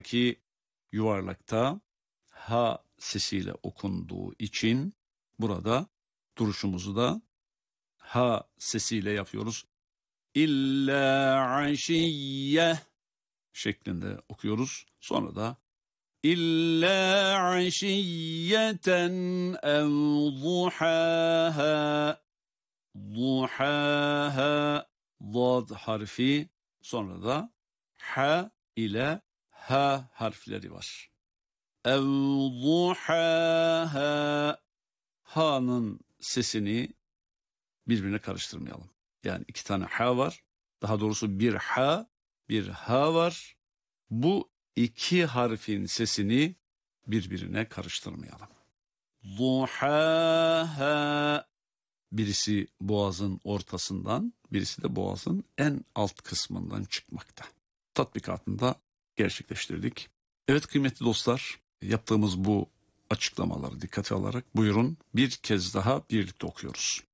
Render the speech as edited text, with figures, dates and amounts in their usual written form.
ki yuvarlakta ha sesiyle okunduğu için burada duruşumuzu da ha sesiyle yapıyoruz. İlla aşiyye şeklinde okuyoruz. Sonra da İlla aşiyeten ev zuhaha. Zuhaha zad harfi, sonra da ha ile ha harfleri var. Ev zuhaha, ha'nın sesini birbirine karıştırmayalım. Yani iki tane ha var. Daha doğrusu bir ha, bir ha var. Bu iki harfin sesini birbirine karıştırmayalım. Zuhaha, birisi boğazın ortasından, birisi de boğazın en alt kısmından çıkmakta. Tatbikatını da gerçekleştirdik. Evet kıymetli dostlar, yaptığımız bu açıklamaları dikkate alarak buyurun bir kez daha birlikte okuyoruz.